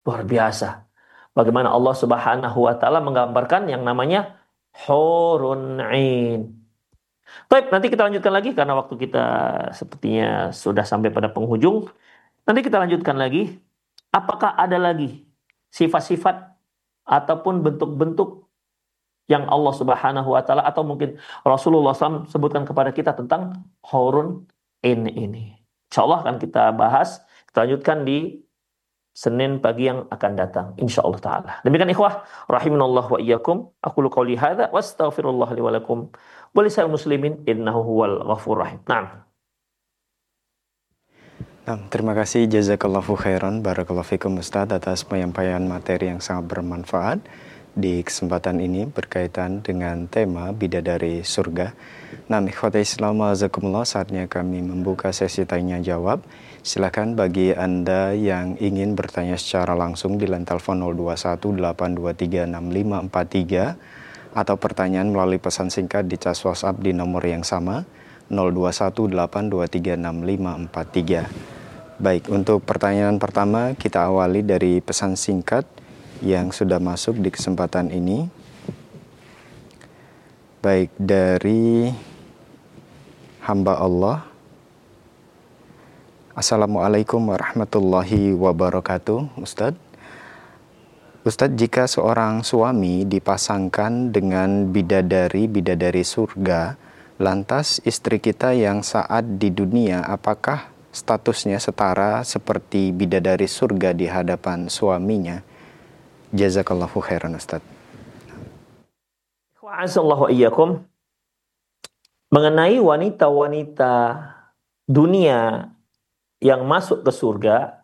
Luar biasa. Bagaimana Allah Subhanahu wa taala menggambarkan yang namanya hurun ain. Baik, nanti kita lanjutkan lagi karena waktu kita sepertinya sudah sampai pada penghujung. Nanti kita lanjutkan lagi. Apakah ada lagi sifat-sifat ataupun bentuk-bentuk yang Allah Subhanahu wa taala atau mungkin Rasulullah SAW sebutkan kepada kita tentang hurun ain ini. Insyaallah akan kita bahas, kita lanjutkan di Senin pagi yang akan datang, insyaallah taala. Demikian ikhwah, rahimanallah wa iyyakum. Aqulu qouli hadza wa astaghfirullah li wa lakum wa lisa'il muslimin innahu huwal ghafurur rahim. Naam. Nah, terima kasih jazakallahu khairan barakallahu fikum Ustaz atas penyampaian materi yang sangat bermanfaat di kesempatan ini berkaitan dengan tema bidadari surga. Nah, ikhwata Islam azakumullah, saatnya kami membuka sesi tanya jawab. Silakan bagi Anda yang ingin bertanya secara langsung di line telepon 0218236543 atau pertanyaan melalui pesan singkat di cas WhatsApp di nomor yang sama 0218236543. Baik, untuk pertanyaan pertama kita awali dari pesan singkat yang sudah masuk di kesempatan ini. Baik, dari hamba Allah. Assalamualaikum warahmatullahi wabarakatuh, Ustadz. Ustadz, jika seorang suami dipasangkan dengan bidadari surga, lantas istri kita yang saat di dunia, apakah statusnya setara seperti bidadari surga di hadapan suaminya? Jazakallahu khairan, Ustadz. Wa'azallahu iyyakum. Mengenai wanita-wanita dunia yang masuk ke surga,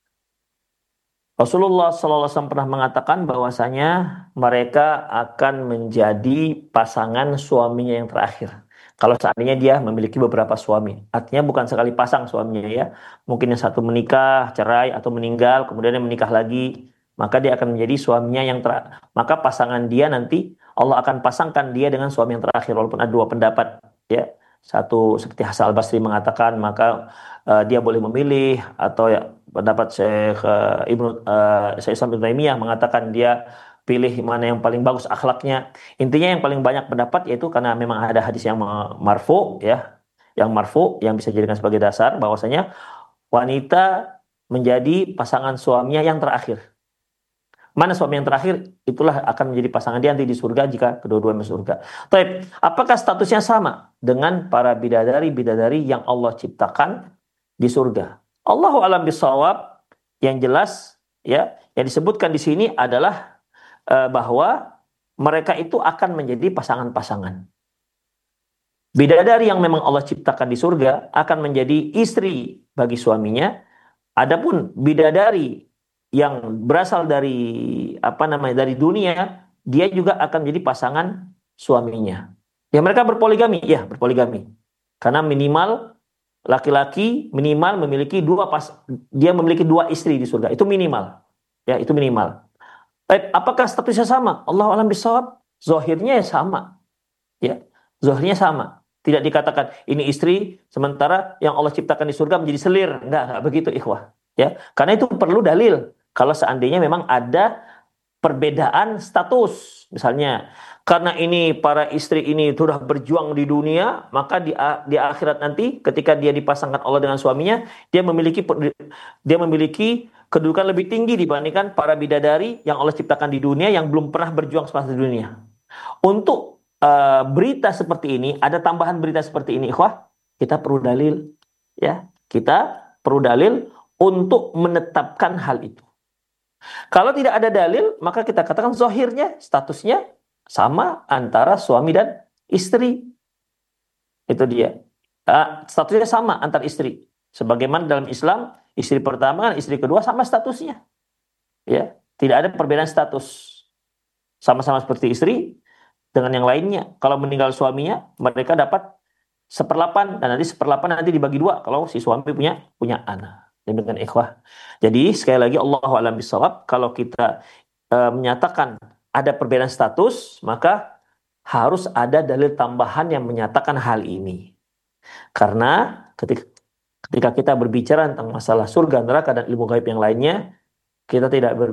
Rasulullah SAW pernah mengatakan bahwasanya mereka akan menjadi pasangan suaminya yang terakhir. Kalau seandainya dia memiliki beberapa suami, artinya bukan sekali pasang suaminya ya. Mungkin yang satu menikah, cerai atau meninggal, kemudian yang menikah lagi, maka dia akan menjadi suaminya yang terakhir. Maka pasangan dia nanti Allah akan pasangkan dia dengan suami yang terakhir, walaupun ada dua pendapat ya. Satu seperti Hasan Al-Basri mengatakan maka dia boleh memilih, atau ya pendapat Syekh Islam Ibnu Taimiyah mengatakan dia pilih mana yang paling bagus akhlaknya. Intinya yang paling banyak pendapat yaitu karena memang ada hadis yang marfu ya, yang bisa dijadikan sebagai dasar bahwasanya wanita menjadi pasangan suaminya yang terakhir. Mana suami yang terakhir, itulah akan menjadi pasangan dia nanti di surga jika kedua-duanya masuk surga. Taib, apakah statusnya sama dengan para bidadari-bidadari yang Allah ciptakan di surga? Allahu a'lam bishawab. Yang jelas ya, yang disebutkan di sini adalah bahwa mereka itu akan menjadi pasangan-pasangan. Bidadari yang memang Allah ciptakan di surga akan menjadi istri bagi suaminya. Adapun bidadari yang berasal dari dari dunia, dia juga akan menjadi pasangan suaminya. Ya, mereka berpoligami, ya berpoligami. Karena minimal laki-laki memiliki dia memiliki dua istri di surga. Itu minimal. Ya, itu minimal. Apakah statusnya sama? Allahu a'lam bishawab. Zahirnya sama. Ya, zahirnya sama. Tidak dikatakan ini istri sementara yang Allah ciptakan di surga menjadi selir. Enggak begitu ikhwah. Ya, karena itu perlu dalil. Kalau seandainya memang ada perbedaan status, misalnya karena ini para istri ini sudah berjuang di dunia, maka di akhirat nanti ketika dia dipasangkan Allah dengan suaminya, dia memiliki kedudukan lebih tinggi dibandingkan para bidadari yang Allah ciptakan di dunia yang belum pernah berjuang semasa di dunia. Untuk berita seperti ini, ada tambahan berita seperti ini, ikhwah, kita perlu dalil, ya, kita perlu dalil untuk menetapkan hal itu. Kalau tidak ada dalil, maka kita katakan zahirnya statusnya sama antara suami dan istri. Itu dia. Statusnya sama antar istri. Sebagaimana dalam Islam, istri pertama dan istri kedua sama statusnya. Ya, tidak ada perbedaan status. Sama-sama seperti istri dengan yang lainnya. Kalau meninggal suaminya, mereka dapat 1/8 dan nanti 1/8 nanti dibagi 2 kalau si suami punya anak. Demikian ikhwah. Jadi sekali lagi Allahu a'lam bishawab, kalau kita menyatakan ada perbedaan status, maka harus ada dalil tambahan yang menyatakan hal ini. Karena ketika kita berbicara tentang masalah surga, neraka dan ilmu gaib yang lainnya, kita tidak